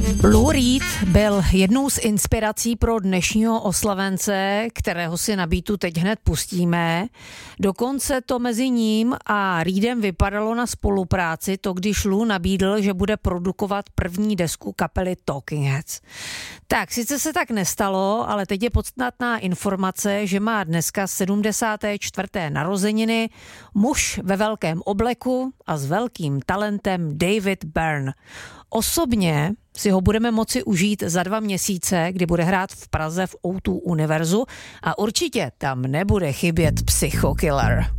Lou Reed byl jednou z inspirací pro dnešního oslavence, kterého si na beatu teď hned pustíme. Dokonce to mezi ním a Reedem vypadalo na spolupráci, to když Lou nabídl, že bude produkovat první desku kapely Talking Heads. Tak, sice se tak nestalo, ale teď je podstatná informace, že má dneska 74. narozeniny muž ve velkém obleku a s velkým talentem David Byrne. Osobně si ho budeme moci užít za 2 měsíce, kdy bude hrát v Praze v O2 Univerzu a určitě tam nebude chybět Psycho Killer.